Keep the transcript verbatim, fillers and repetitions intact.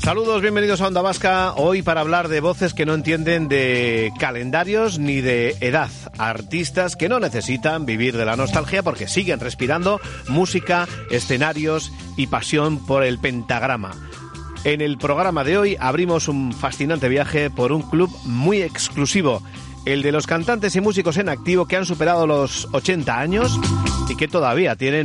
Saludos, bienvenidos a Onda Vasca. Hoy para hablar de voces que no entienden de calendarios ni de edad. Artistas que no necesitan vivir de la nostalgia porque siguen respirando música, escenarios y pasión por el pentagrama. En el programa de hoy abrimos un fascinante viaje por un club muy exclusivo, el de los cantantes y músicos en activo que han superado los ochenta años y que todavía tienen